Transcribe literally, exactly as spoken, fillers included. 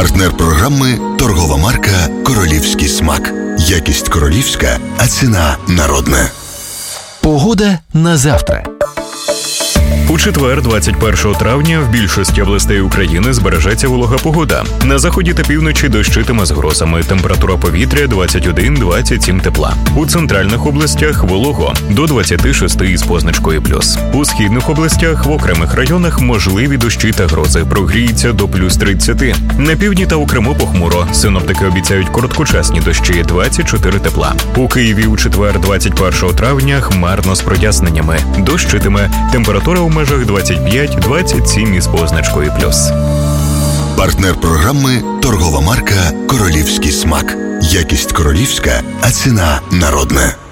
Партнер програми – торгова марка «Королівський смак». Якість королівська, а ціна народна. Погода на завтра. У четвер, двадцять першого травня, в більшості областей України збережеться волога погода. На заході та півночі дощитиме з грозами. Температура повітря двадцять один - двадцять сім тепла. У центральних областях волого до двадцять шість із позначкою плюс. У східних областях в окремих районах можливі дощі та грози. Прогріється до плюс тридцять. На півдні та у Криму похмуро. Синоптики обіцяють короткочасні дощі двадцять чотири тепла. У Києві у четвер, двадцять першого травня, хмарно з проясненнями. Дощитиме. Температура у межах двадцять п'ять - двадцять сім із позначкою плюс. Партнер програми – торгова марка «Королівський смак». Якість королівська, а ціна народна.